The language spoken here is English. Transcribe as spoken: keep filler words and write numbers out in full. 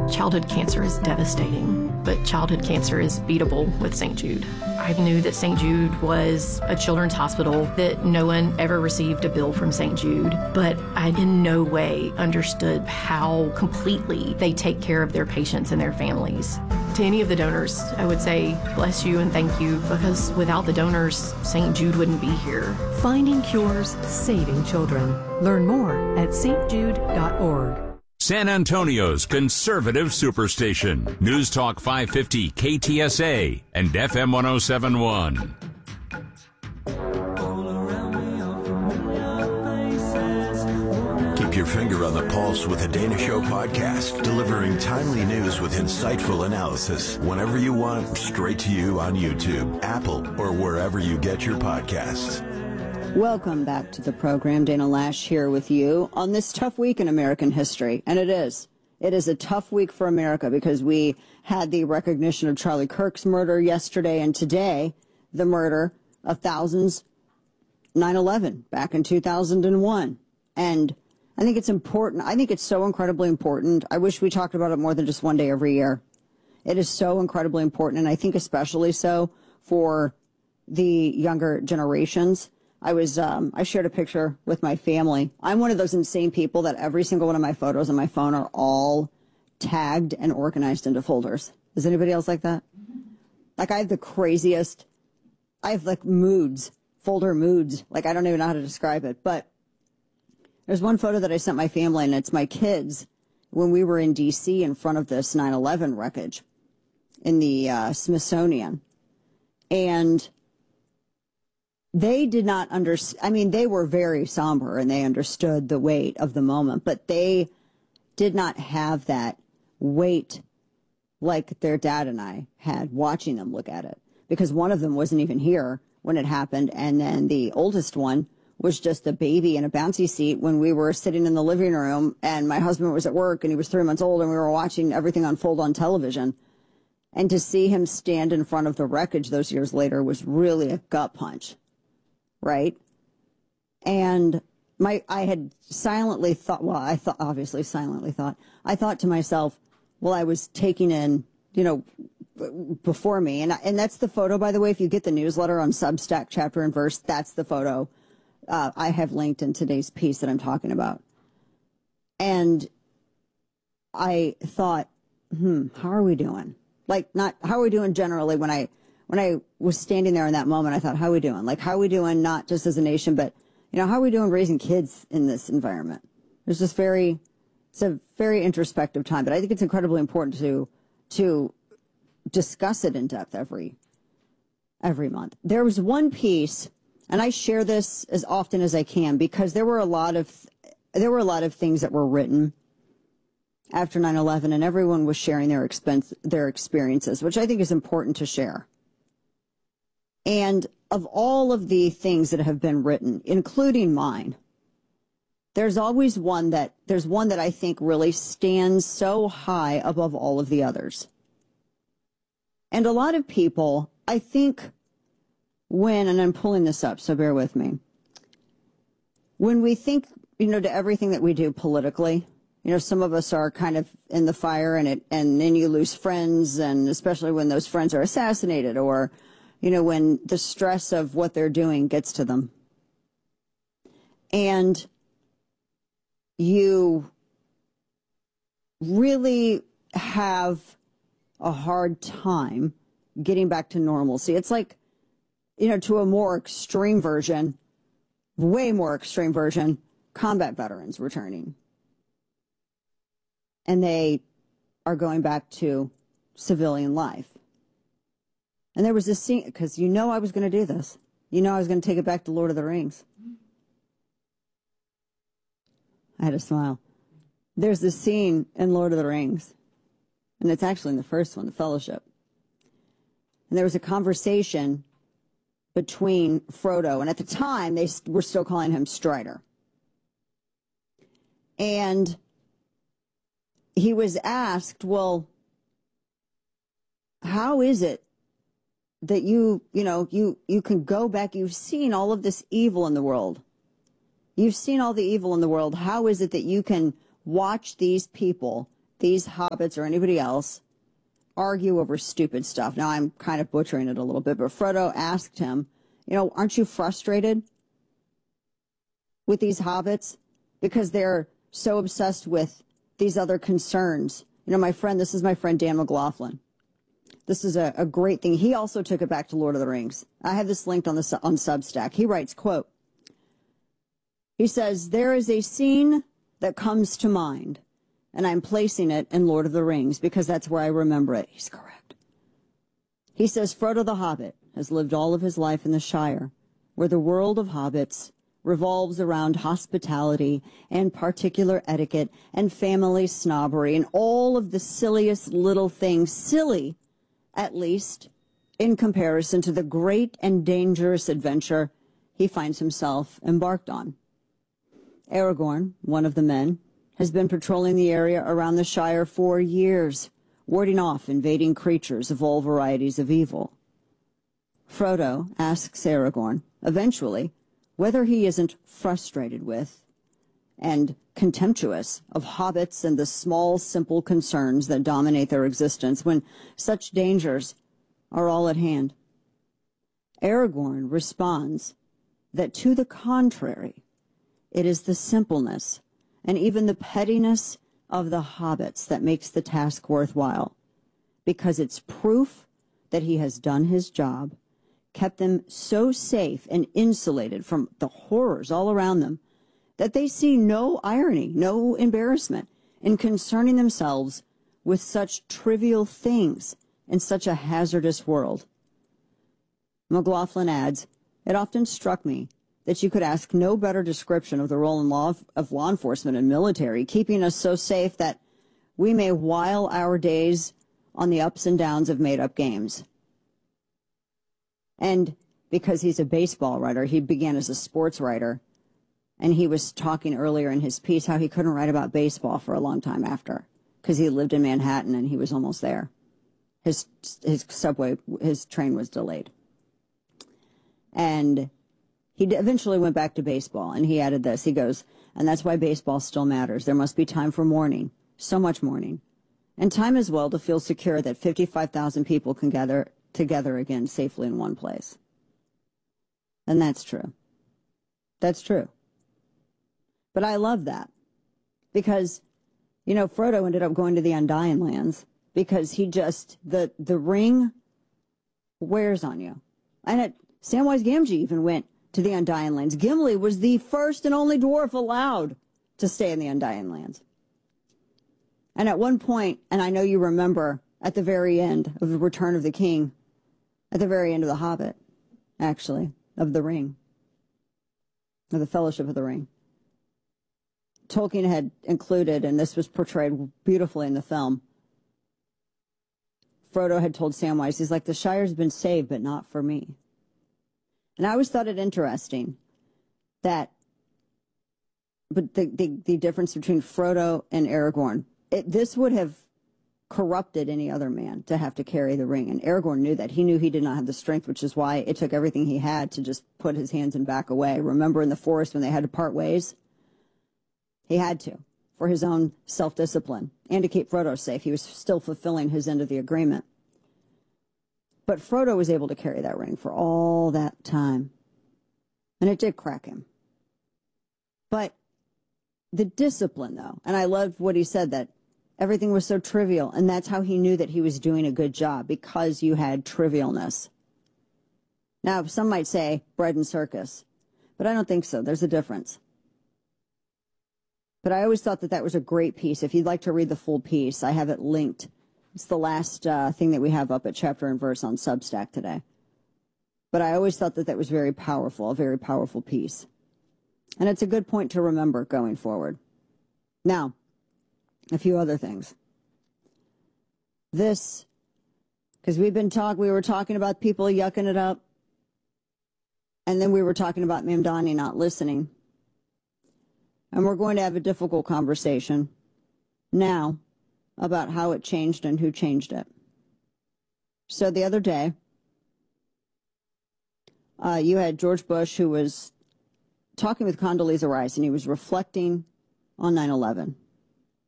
Childhood cancer is devastating, but childhood cancer is beatable with Saint Jude. I knew that Saint Jude was a children's hospital, that no one ever received a bill from Saint Jude, but I in no way understood how completely they take care of their patients and their families. To any of the donors, I would say bless you and thank you, because without the donors, Saint Jude wouldn't be here. Finding cures, saving children. Learn more at s t jude dot org. San Antonio's conservative superstation. News Talk five fifty K T S A and F M one oh seven point one. Keep your finger on the pulse with the Dana Show podcast, delivering timely news with insightful analysis whenever you want, straight to you on YouTube, Apple, or wherever you get your podcasts. Welcome back to the program. Dana Loesch here with you on this tough week in American history. And it is. It is a tough week for America because we had the recognition of Charlie Kirk's murder yesterday, and today the murder of thousands, nine eleven, back in two thousand one. And I think it's important. I think it's so incredibly important. I wish we talked about it more than just one day every year. It is so incredibly important, and I think especially so for the younger generations. I was, um, I shared a picture with my family. I'm one of those insane people that every single one of my photos on my phone are all tagged and organized into folders. Is anybody else like that? Like, I have the craziest, I have like moods, folder moods. Like, I don't even know how to describe it. But there's one photo that I sent my family, and it's my kids when we were in D C in front of this nine eleven wreckage in the uh, Smithsonian. And they did not understand. I mean, they were very somber and they understood the weight of the moment, but they did not have that weight like their dad and I had watching them look at it, because one of them wasn't even here when it happened. And then the oldest one was just a baby in a bouncy seat when we were sitting in the living room, and my husband was at work and he was three months old and we were watching everything unfold on television. And to see him stand in front of the wreckage those years later was really a gut punch. Right? And my, I had silently thought, well, I thought, obviously silently thought, I thought to myself, well, I was taking in, you know, before me. And, and that's the photo, by the way, if you get the newsletter on Substack chapter and verse, that's the photo uh, I have linked in today's piece that I'm talking about. And I thought, hmm, how are we doing? Like, not, how are we doing generally when I, When I was standing there in that moment, I thought, how are we doing? Like, how are we doing not just as a nation, but, you know, how are we doing raising kids in this environment? It's just very, it's a very introspective time, but I think it's incredibly important to, to discuss it in depth every, every month. There was one piece, and I share this as often as I can, because there were a lot of, there were a lot of things that were written after nine eleven, and everyone was sharing their expense, their experiences, which I think is important to share. And of all of the things that have been written, including mine, there's always one that, there's one that I think really stands so high above all of the others. And a lot of people, I think, when, and I'm pulling this up, so bear with me, when we think, you know, to everything that we do politically, you know, some of us are kind of in the fire, and it, and then you lose friends, and especially when those friends are assassinated, or you know, when the stress of what they're doing gets to them. And you really have a hard time getting back to normalcy. It's like, you know, to a more extreme version, way more extreme version, combat veterans returning. And they are going back to civilian life. And there was this scene, because you know I was going to do this. You know I was going to take it back to Lord of the Rings. I had a smile. There's this scene in Lord of the Rings, and it's actually in the first one, The Fellowship. And there was a conversation between Frodo, and at the time they were still calling him Strider. And he was asked, well, how is it that you, you know, you, you can go back, you've seen all of this evil in the world. You've seen all the evil in the world. How is it that you can watch these people these hobbits or anybody else argue over stupid stuff. Now, I'm kind of butchering it a little bit, but Frodo asked him, you know, aren't you frustrated with these hobbits because they're so obsessed with these other concerns? You know, my friend, this is my friend Dan McLaughlin. This is a, a great thing. He also took it back to Lord of the Rings. I have this linked on the on Substack. He writes, quote, he says, there is a scene that comes to mind, and I'm placing it in Lord of the Rings because that's where I remember it. He's correct. He says, Frodo the Hobbit has lived all of his life in the Shire, where the world of hobbits revolves around hospitality and particular etiquette and family snobbery and all of the silliest little things, silly, at least, in comparison to the great and dangerous adventure he finds himself embarked on. Aragorn, one of the men, has been patrolling the area around the Shire for years, warding off invading creatures of all varieties of evil. Frodo asks Aragorn, eventually, whether he isn't frustrated with and contemptuous of hobbits and the small, simple concerns that dominate their existence when such dangers are all at hand. Aragorn responds that to the contrary, it is the simpleness and even the pettiness of the hobbits that makes the task worthwhile, because it's proof that he has done his job, kept them so safe and insulated from the horrors all around them, that they see no irony, no embarrassment in concerning themselves with such trivial things in such a hazardous world. McLaughlin adds, it often struck me that you could ask no better description of the role in law of law enforcement and military, keeping us so safe that we may while our days on the ups and downs of made-up games. And because he's a baseball writer, he began as a sports writer, and he was talking earlier in his piece how he couldn't write about baseball for a long time after, because he lived in Manhattan and he was almost there. His his subway, his train was delayed. And he eventually went back to baseball, and he added this. He goes, and that's why baseball still matters. There must be time for mourning, so much mourning, and time as well to feel secure that fifty-five thousand people can gather together again safely in one place. And that's true. That's true. But I love that because, you know, Frodo ended up going to the Undying Lands because he just, the, the ring wears on you. And it, Samwise Gamgee even went to the Undying Lands. Gimli was the first and only dwarf allowed to stay in the Undying Lands. And at one point, and I know you remember at the very end of the Return of the King, at the very end of The Hobbit, actually, of the Ring, of the Fellowship of the Ring, Tolkien had included, and this was portrayed beautifully in the film, Frodo had told Samwise, he's like, the Shire's been saved, but not for me. And I always thought it interesting that, but the, the, the difference between Frodo and Aragorn, it, this would have corrupted any other man to have to carry the ring. And Aragorn knew that. He knew he did not have the strength, which is why it took everything he had to just put his hands and back away. Remember in the forest when they had to part ways? He had to, for his own self-discipline and to keep Frodo safe. He was still fulfilling his end of the agreement. But Frodo was able to carry that ring for all that time. And it did crack him. But the discipline, though, and I loved what he said, that everything was so trivial, and that's how he knew that he was doing a good job, because you had trivialness. Now, some might say bread and circus, but I don't think so. There's a difference. But I always thought that that was a great piece. If you'd like to read the full piece, I have it linked. It's the last uh, thing that we have up at Chapter and Verse on Substack today. But I always thought that that was very powerful, a very powerful piece. And it's a good point to remember going forward. Now, a few other things. This, because we've been talk, we were talking about people yucking it up, and then we were talking about Mamdani not listening. And we're going to have a difficult conversation now about how it changed and who changed it. So the other day, uh, you had George Bush, who was talking with Condoleezza Rice, and he was reflecting on nine eleven.